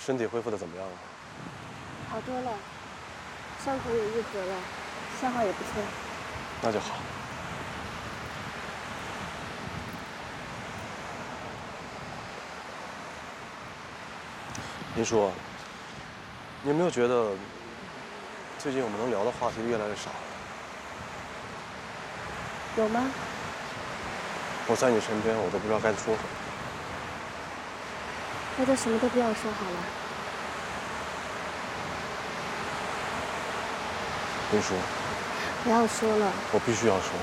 身体恢复的怎么样了？ 好多了，伤口也愈合了，消化也不错。 那就好。林叔，你有没有觉得最近我们能聊的话题越来越少了？ 有吗？ 我在你身边，我都不知道该说什么。 那就什么都不要说好了。 林叔， 不要说了。 我必须要说。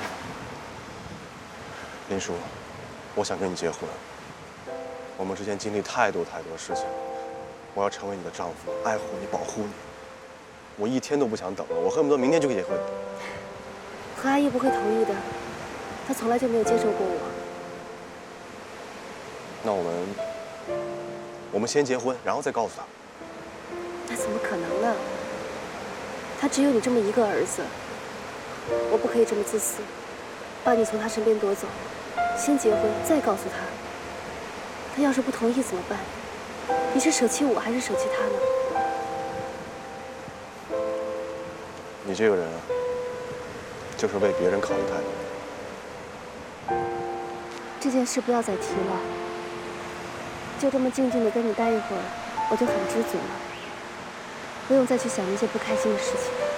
林叔，我想跟你结婚。我们之间经历太多事情了，我要成为你的丈夫，爱护你，保护你。我一天都不想等了，我恨不得明天就结婚。 何阿姨不会同意的，她从来就没有接受过我。 那我们先结婚，然后再告诉她。 那怎么可能呢？她只有你这么一个儿子，我不可以这么自私，把你从她身边夺走，先结婚再告诉她。她要是不同意怎么办？你是舍弃我还是舍弃她呢？ 你这个人啊，就是为别人考虑太多。 这件事不要再提了，就这么静静的跟你待一会儿，我就很知足了，不用再去想那些不开心的事情。